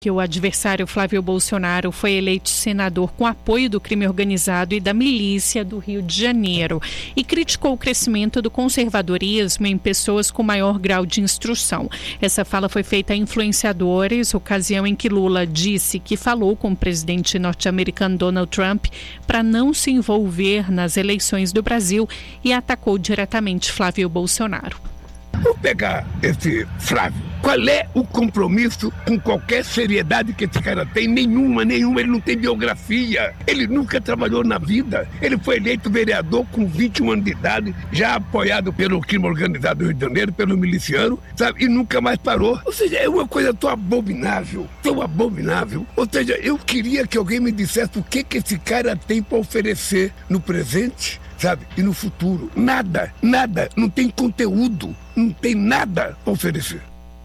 que o adversário Flávio Bolsonaro foi eleito senador com apoio do crime organizado e da milícia do Rio de Janeiro e criticou o crescimento do conservadorismo em pessoas com maior grau de instrução. Essa fala foi feita a influenciadores, ocasião em que Lula disse que falou com o presidente norte-americano Donald Trump para não se envolver nas eleições do Brasil e atacou diretamente Flávio Bolsonaro. Vou pegar esse Flávio. Qual é o compromisso com qualquer seriedade que esse cara tem? Nenhuma. Ele não tem biografia. Ele nunca trabalhou na vida. Ele foi eleito vereador com 21 anos de idade, já apoiado pelo crime organizado do Rio de Janeiro, pelo miliciano, sabe? E nunca mais parou. Ou seja, é uma coisa tão abominável. Ou seja, eu queria que alguém me dissesse o que esse cara tem para oferecer no presente, sabe? E no futuro. Nada. Não tem conteúdo. Não tem nada para oferecer.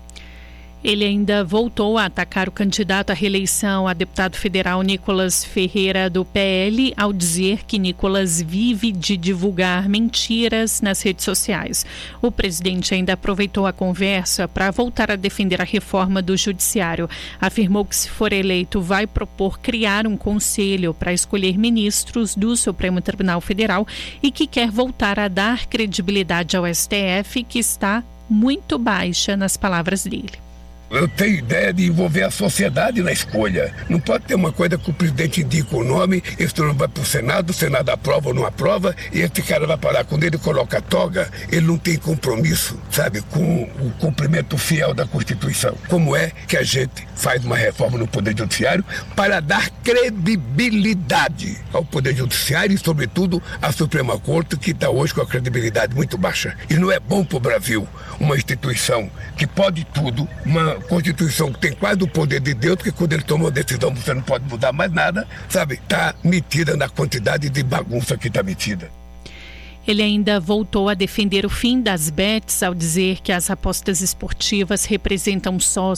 Ele ainda voltou a atacar o candidato à reeleição a deputado federal Nicolas Ferreira do PL ao dizer que Nicolas vive de divulgar mentiras nas redes sociais. O presidente ainda aproveitou a conversa para voltar a defender a reforma do judiciário. Afirmou que, se for eleito, vai propor criar um conselho para escolher ministros do Supremo Tribunal Federal e que quer voltar a dar credibilidade ao STF, que está muito baixa, nas palavras dele. Eu tenho ideia de envolver a sociedade na escolha. Não pode ter uma coisa que o presidente indica o nome, esse nome vai para o Senado aprova ou não aprova, e esse cara vai parar quando ele coloca a toga, ele não tem compromisso, sabe, com o cumprimento fiel da Constituição. Como é que a gente faz uma reforma no Poder Judiciário para dar credibilidade ao Poder Judiciário e, sobretudo, à Suprema Corte, que está hoje com a credibilidade muito baixa. E não é bom para o Brasil uma instituição que pode tudo, uma Constituição que tem quase o poder de Deus, porque quando ele toma uma decisão você não pode mudar mais nada, sabe? Está metida na quantidade de bagunça que está metida. Ele ainda voltou a defender o fim das bets ao dizer que as apostas esportivas representam só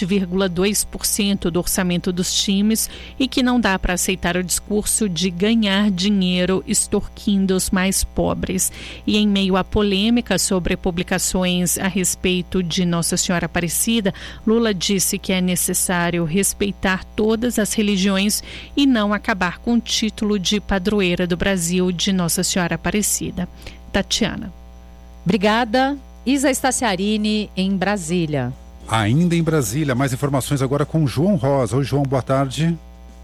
7,2% do orçamento dos times e que não dá para aceitar o discurso de ganhar dinheiro extorquindo os mais pobres. E em meio à polêmica sobre publicações a respeito de Nossa Senhora Aparecida, Lula disse que é necessário respeitar todas as religiões e não acabar com o título de padroeira do Brasil de Nossa Senhora Aparecida. Tatiana. Obrigada. Isa Estaciarini, em Brasília. Ainda em Brasília, mais informações agora com João Rosa. Oi, João, boa tarde.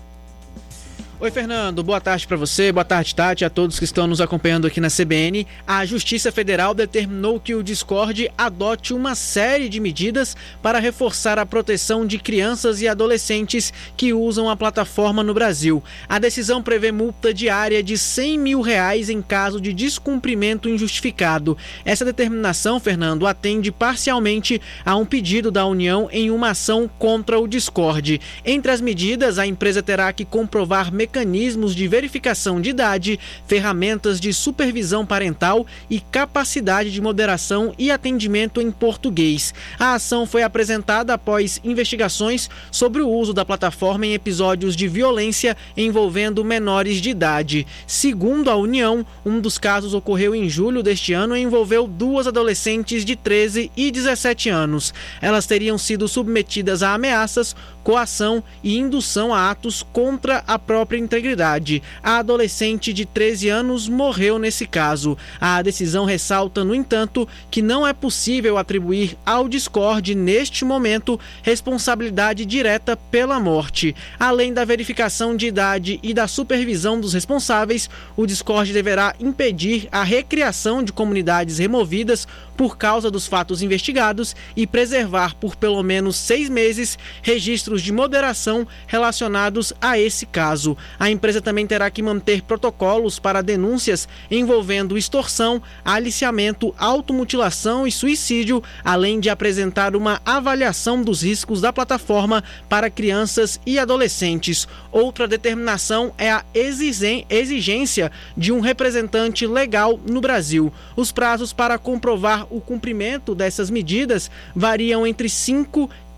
Oi, Fernando, boa tarde para você, boa tarde, Tati, a todos que estão nos acompanhando aqui na CBN. A Justiça Federal determinou que o Discord adote uma série de medidas para reforçar a proteção de crianças e adolescentes que usam a plataforma no Brasil. A decisão prevê multa diária de R$100 mil em caso de descumprimento injustificado. Essa determinação, Fernando, atende parcialmente a um pedido da União em uma ação contra o Discord. Entre as medidas, a empresa terá que comprovar mecanismos de verificação de idade, ferramentas de supervisão parental e capacidade de moderação e atendimento em português. A ação foi apresentada após investigações sobre o uso da plataforma em episódios de violência envolvendo menores de idade. Segundo a União, um dos casos ocorreu em julho deste ano e envolveu duas adolescentes de 13 e 17 anos. Elas teriam sido submetidas a ameaças, coação e indução a atos contra a própria integridade. A adolescente de 13 anos morreu nesse caso. A decisão ressalta, no entanto, que não é possível atribuir ao Discord, neste momento, responsabilidade direta pela morte. Além da verificação de idade e da supervisão dos responsáveis, o Discord deverá impedir a recriação de comunidades removidas por causa dos fatos investigados e preservar por pelo menos 6 meses registros de moderação relacionados a esse caso. A empresa também terá que manter protocolos para denúncias envolvendo extorsão, aliciamento, automutilação e suicídio, além de apresentar uma avaliação dos riscos da plataforma para crianças e adolescentes. Outra determinação é a exigência de um representante legal no Brasil. Os prazos para comprovar o cumprimento dessas medidas variam entre 5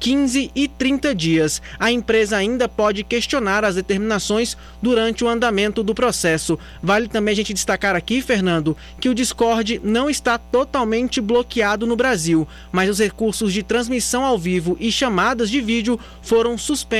15 e 30 dias. A empresa ainda pode questionar as determinações durante o andamento do processo. Vale também a gente destacar aqui, Fernando, que o Discord não está totalmente bloqueado no Brasil, mas os recursos de transmissão ao vivo e chamadas de vídeo foram suspensos